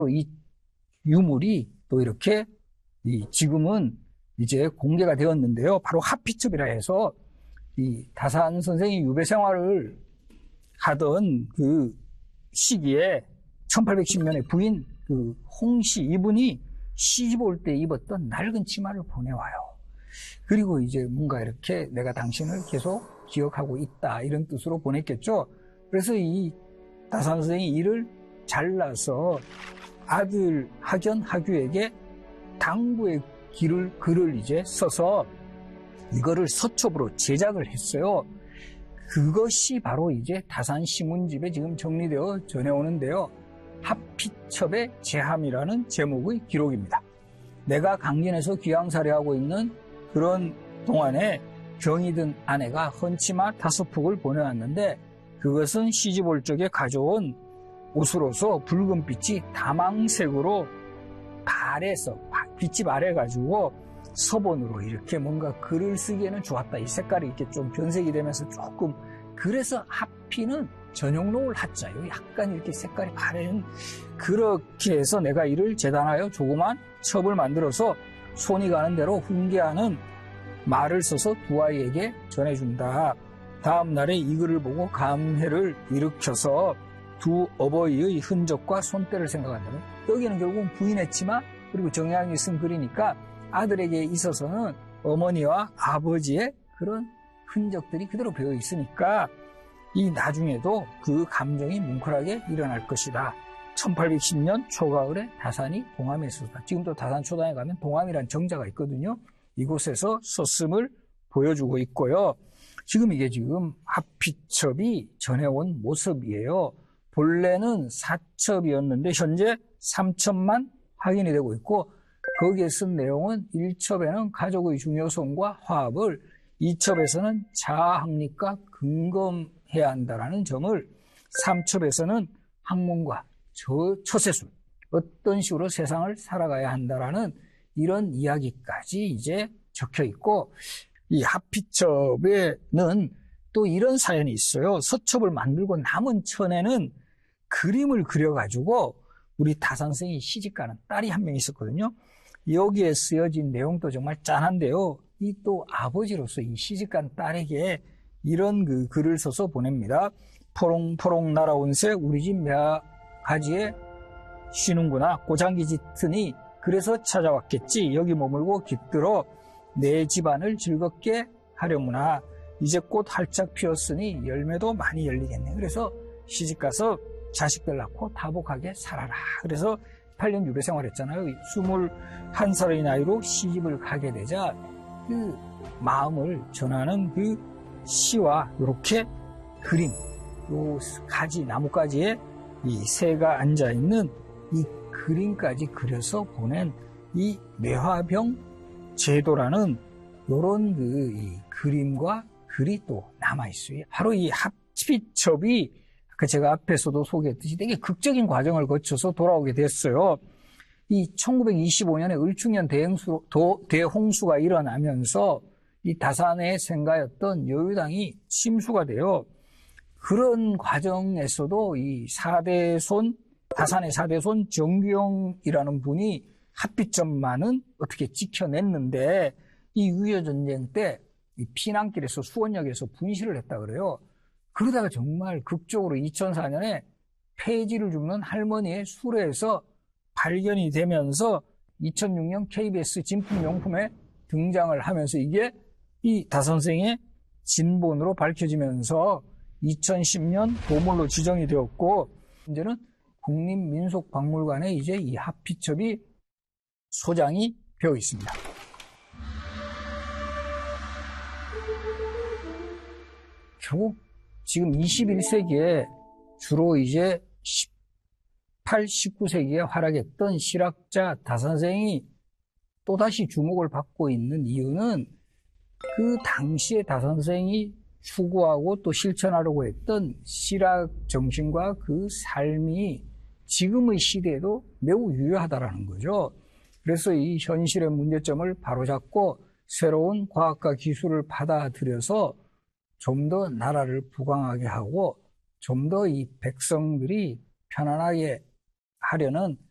이 유물이 또 이렇게 지금은 이제 공개가 되었는데요. 바로 하피첩이라 해서 이 다산 선생이 유배 생활을 하던 그 시기에 1810년에 부인 그 홍씨 이분이 시집 올 때 입었던 낡은 치마를 보내와요. 그리고 이제 뭔가 이렇게 내가 당신을 계속 기억하고 있다 이런 뜻으로 보냈겠죠. 그래서 이 다산 선생이 이를 잘라서 아들 학연 하규에게 당부의 글을 이제 써서 이거를 서첩으로 제작을 했어요. 그것이 바로 이제 다산 시문집에 지금 정리되어 전해오는데요. 하피첩의 제함이라는 제목의 기록입니다. 내가 강진에서 귀양살이하고 있는 그런 동안에 병이 든 아내가 헌치마 5폭을 보내왔는데 그것은 시집 올 적에 가져온 옷으로서 붉은빛이 다망색으로 바래서 빛이 바래가지고 서본으로 이렇게 뭔가 글을 쓰기에는 좋았다. 이 색깔이 이렇게 좀 변색이 되면서 조금 그래서 하피는 전용록을 하자요. 약간 이렇게 색깔이 바래는 그렇게 해서 내가 이를 재단하여 조그만 첩을 만들어서 손이 가는 대로 훈계하는 말을 써서 두 아이에게 전해준다. 다음 날에 이 글을 보고 감회를 일으켜서 두 어버이의 흔적과 손때를 생각한다면 여기는 결국은 부인했지만 그리고 정약이 쓴 글이니까 아들에게 있어서는 어머니와 아버지의 그런 흔적들이 그대로 배어 있으니까 이 나중에도 그 감정이 뭉클하게 일어날 것이다. 1810년 초가을에 다산이 동암에 있었다. 지금도 다산 초당에 가면 동암이라는 정자가 있거든요. 이곳에서 썼음을 보여주고 있고요. 지금 이게 지금 하피첩이 전해온 모습이에요. 본래는 4첩이었는데 현재 3첩만 확인이 되고 있고 거기에 쓴 내용은 1첩에는 가족의 중요성과 화합을 2첩에서는 자아학립과 근검해야 한다라는 점을 3첩에서는 학문과 처세술 어떤 식으로 세상을 살아가야 한다라는 이런 이야기까지 이제 적혀 있고 이 하피첩에는 또 이런 사연이 있어요. 서첩을 만들고 남은 천에는 그림을 그려가지고 우리 다산생이 시집가는 딸이 한 명 있었거든요. 여기에 쓰여진 내용도 정말 짠한데요. 이 또 아버지로서 이 시집간 딸에게 이런 그 글을 써서 보냅니다. 포롱포롱 날아온 새 우리 집 가지에 쉬는구나. 고장기 짙으니 그래서 찾아왔겠지. 여기 머물고 깃들어 내 집안을 즐겁게 하려무나. 이제 꽃 활짝 피었으니 열매도 많이 열리겠네. 그래서 시집가서 자식들 낳고 다복하게 살아라. 그래서 8년 유배 생활했잖아요. 21살의 나이로 시집을 가게 되자 그 마음을 전하는 그 시와 이렇게 그림, 요 가지, 나뭇가지에 이 새가 앉아있는 이 그림까지 그려서 보낸 이 매화병 제도라는 요런 이 그림과 글이 또 남아있어요. 바로 이 하피첩이 제가 앞에서도 소개했듯이 되게 극적인 과정을 거쳐서 돌아오게 됐어요. 이 1925년에 을충년 대홍수가 일어나면서 이 다산의 생가였던 여유당이 침수가 돼요. 그런 과정에서도 이 다산의 4대손 정규영이라는 분이 하피첩만은 어떻게 지켜냈는데 이 6.25전쟁 때 이 피난길에서 수원역에서 분실을 했다 그래요. 그러다가 정말 극적으로 2004년에 폐지를 줍는 할머니의 수레에서 발견이 되면서 2006년 KBS 진품명품에 등장을 하면서 이게 이 다선생의 진본으로 밝혀지면서 2010년 보물로 지정이 되었고 현재는 국립민속박물관에 이제 이 하피첩이 소장이 되어 있습니다. 결국 지금 21세기에 주로 이제 18, 19세기에 활약했던 실학자 다선생이 또다시 주목을 받고 있는 이유는 그 당시에 다선생이 추구하고 또 실천하려고 했던 실학 정신과 그 삶이 지금의 시대에도 매우 유효하다라는 거죠. 그래서 이 현실의 문제점을 바로잡고 새로운 과학과 기술을 받아들여서 좀 더 나라를 부강하게 하고 좀 더 이 백성들이 편안하게 하려는